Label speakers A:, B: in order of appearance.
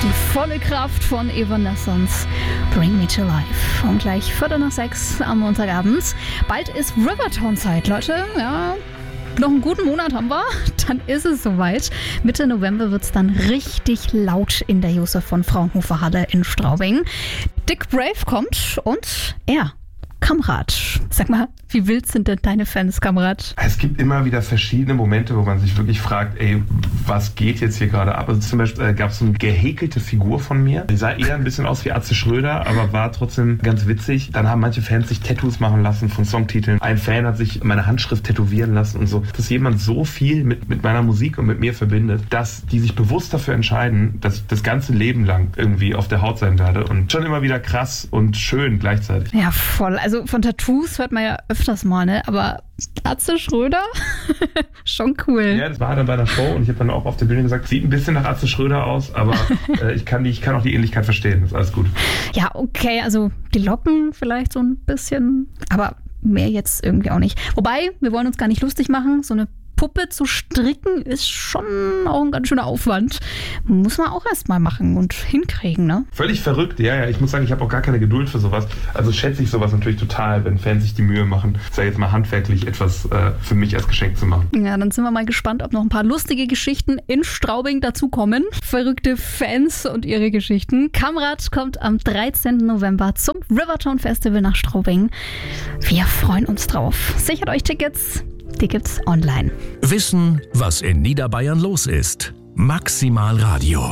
A: Die volle Kraft von Evanescence. Bring Me to Life. Und gleich 5:45 am Montagabend. Bald ist Rivertown-Zeit, Leute. Ja, noch einen guten Monat haben wir. Dann ist es soweit. Mitte November wird es dann richtig laut in der Josef von Fraunhofer Halle in Straubing. Dick Brave kommt und er, Kamerad. Sag mal, wie wild sind denn deine Fans, Kamerad?
B: Es gibt immer wieder verschiedene Momente, wo man sich wirklich fragt, was geht jetzt hier gerade ab? Also zum Beispiel gab es so eine gehäkelte Figur von mir. Die sah eher ein bisschen aus wie Atze Schröder, aber war trotzdem ganz witzig. Dann haben manche Fans sich Tattoos machen lassen von Songtiteln. Ein Fan hat sich meine Handschrift tätowieren lassen und so. Dass jemand so viel mit meiner Musik und mit mir verbindet, dass die sich bewusst dafür entscheiden, dass ich das ganze Leben lang irgendwie auf der Haut sein werde. Und schon immer wieder krass und schön gleichzeitig.
A: Ja, voll. Also von Tattoos hört man ja öfters mal, ne? Aber Atze Schröder? Schon cool.
B: Ja, das war dann bei einer Show und ich habe dann auch auf der Bühne gesagt, sieht ein bisschen nach Atze Schröder aus, aber ich kann auch die Ähnlichkeit verstehen. Das ist alles gut.
A: Ja, okay, also die Locken vielleicht so ein bisschen, aber mehr jetzt irgendwie auch nicht. Wobei, wir wollen uns gar nicht lustig machen, so eine Puppe zu stricken ist schon auch ein ganz schöner Aufwand. Muss man auch erst mal machen und hinkriegen, ne?
B: Völlig verrückt, ja. Ich muss sagen, ich habe auch gar keine Geduld für sowas. Also schätze ich sowas natürlich total, wenn Fans sich die Mühe machen, sei jetzt mal handwerklich etwas für mich als Geschenk zu machen.
A: Ja, dann sind wir mal gespannt, ob noch ein paar lustige Geschichten in Straubing dazukommen. Verrückte Fans und ihre Geschichten. Kamerad kommt am 13. November zum Rivertown Festival nach Straubing. Wir freuen uns drauf. Sichert euch Tickets. Die gibt's online.
C: Wissen, was in Niederbayern los ist. Maximal Radio.